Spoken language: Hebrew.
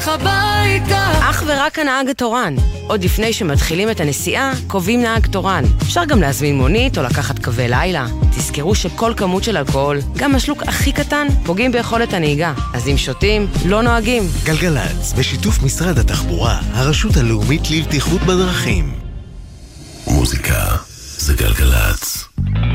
לך ביתה. אך ורק הנהג התורן. עוד לפני שמתחילים את הנסיעה, קובעים נהג תורן. אפשר גם להזמין מונית או לקחת קווי לילה. תזכרו שכל כמות של אלכוהול, גם השלוק הכי קטן, פוגעים ביכולת הנהיגה. אז אם שותים, לא נוהגים. גלגלץ, בשיתוף משרד התחבורה, הרשות הלאומית לבטיחות בדרכים. מוזיקה זה גלגלץ.